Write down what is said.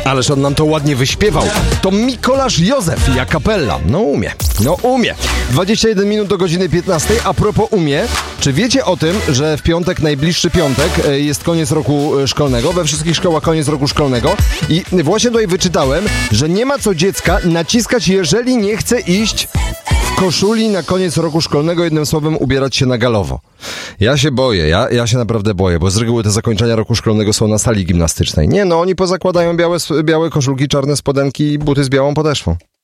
Ależ on nam to ładnie wyśpiewał. To Mikołasz Józef i a cappella. No umie. 21 minut do godziny 15. A propos umie, czy wiecie o tym, że w piątek, najbliższy piątek, jest koniec roku szkolnego? We wszystkich szkołach koniec roku szkolnego. I właśnie tutaj wyczytałem, że nie ma co dziecka naciskać, jeżeli nie chce iść w koszuli na koniec roku szkolnego, jednym słowem ubierać się na galowo. Ja się boję, ja się naprawdę boję, bo z reguły te zakończenia roku szkolnego są na sali gimnastycznej. Nie, no oni pozakładają białe koszulki, czarne spodenki i buty z białą podeszwą.